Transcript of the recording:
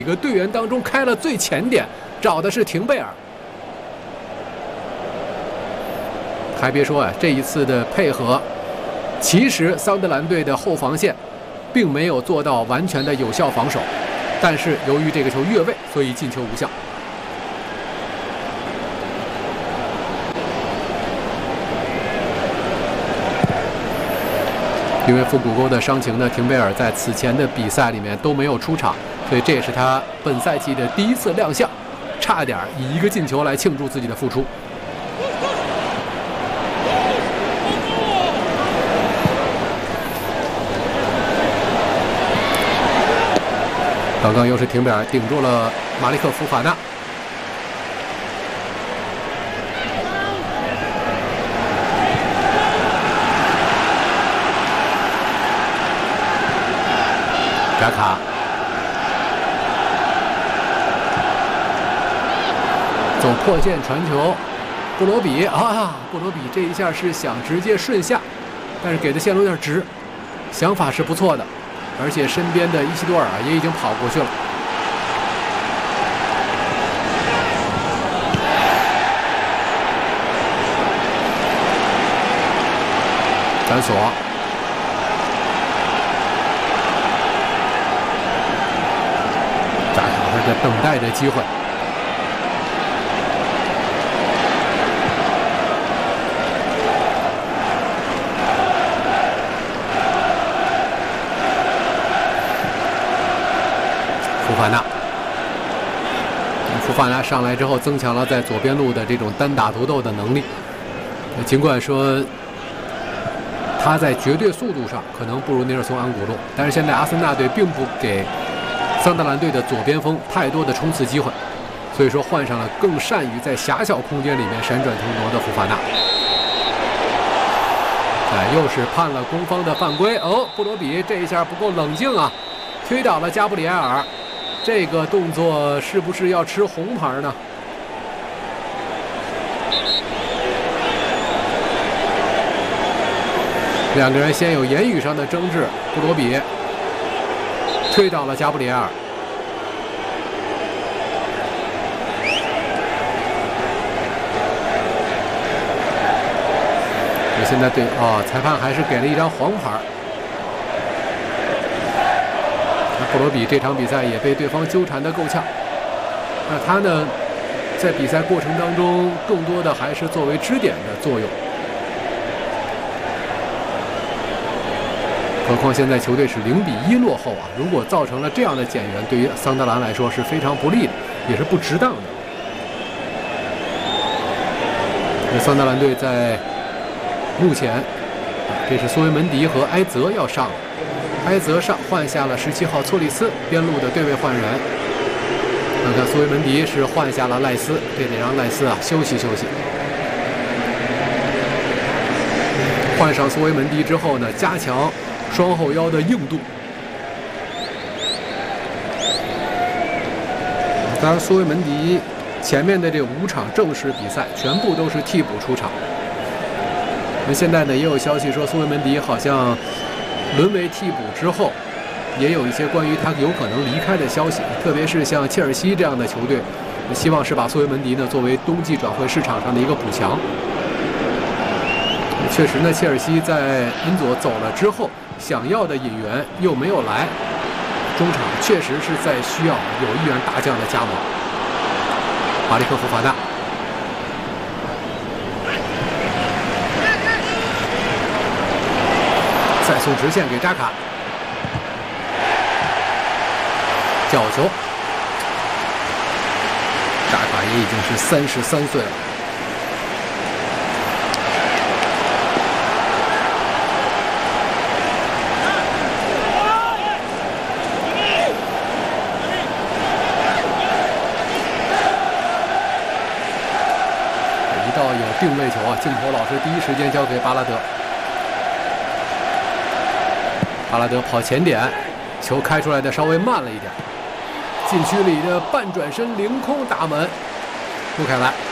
几个队员当中开了最前点，找的是廷贝尔。还别说啊，这一次的配合，其实桑德兰队的后防线并没有做到完全的有效防守，但是由于这个球越位，所以进球无效。 因为腹股沟的伤情呢，廷贝尔在此前的比赛里面都没有出场，所以这也是他本赛季的第一次亮相，差点以1个进球来庆祝自己的复出。刚刚又是廷贝尔顶住了马利克·福法纳。 扎卡，走破线传球，布罗比啊，布罗比这一下是想直接顺下，但是给的线路有点直，想法是不错的，而且身边的伊西多尔也已经跑过去了。反锁。 在等待着机会，福法纳上来之后，增强了在左边路的这种单打独斗的能力。尽管说他在绝对速度上可能不如尼尔松·安古路，但是现在阿森纳队并不给 桑德兰队的左边锋太多的冲刺机会，所以说换上了更善于在狭小空间里面闪转腾挪的福法纳。又是判了攻方的犯规哦，布罗比这一下不够冷静啊，推倒了加布里埃尔，这个动作是不是要吃红牌呢？两个人先有言语上的争执，布罗比 推倒了加布里埃尔。现在对裁判还是给了一张黄牌。布罗比这场比赛也被对方纠缠得够呛。那他呢，在比赛过程当中，更多的还是作为支点的作用。 何况现在球队是0比1落后啊！如果造成了这样的减员，对于桑德兰来说是非常不利的，也是不值当的。那桑德兰队在目前，这是苏维门迪和埃泽要上了，埃泽上换下了17号措里斯，边路的对位换人。看看苏维门迪是换下了赖斯，这得让赖斯啊休息休息。 换上苏维门迪之后呢，加强 双后腰的硬度。当然，苏维门迪前面的这5场正式比赛全部都是替补出场。那现在呢，也有消息说苏维门迪好像沦为替补之后，也有一些关于他有可能离开的消息。特别是像切尔西这样的球队，希望是把苏维门迪呢作为冬季转会市场上的一个补强。 确实呢，切尔西在恩佐走了之后，想要的引援又没有来，中场确实是在需要有意愿大将的加盟。马利克·福法纳，再送直线给扎卡，角球，扎卡也已经是33岁了。 定位球啊！镜头老师第一时间交给巴拉德，巴拉德跑前点，球开出来的稍微慢了一点，禁区里的半转身凌空打门，杜凯莱。